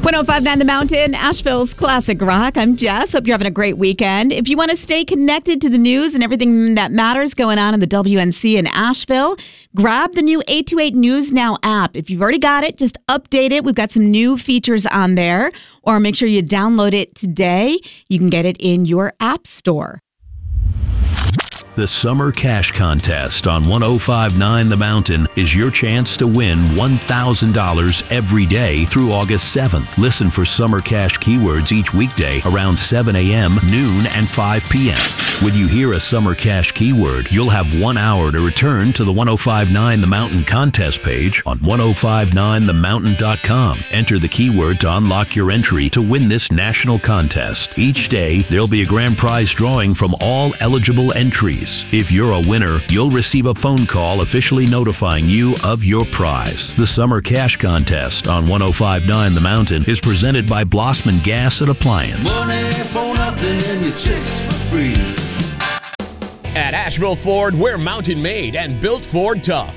1059 The Mountain, Asheville's classic rock. I'm Jess. Hope you're having a great weekend. If you want to stay connected to the news and everything that matters going on in the WNC in Asheville, grab the new 828 News Now app. If you've already got it, just update it. We've got some new features on there. Or make sure you download it today. You can get it in your app store. The Summer Cash Contest on 1059 The Mountain is your chance to win $1,000 every day through August 7th. Listen for Summer Cash keywords each weekday around 7 a.m., noon, and 5 p.m. When you hear a Summer Cash keyword, you'll have 1 hour to return to the 1059 The Mountain contest page on 1059themountain.com. Enter the keyword to unlock your entry to win this national contest. Each day, there'll be a grand prize drawing from all eligible entries. If you're a winner, you'll receive a phone call officially notifying you of your prize. The Summer Cash Contest on 1059 The Mountain is presented by Blossman Gas and Appliance. Money for nothing and your chicks for free. At Asheville Ford, we're mountain made and built Ford tough.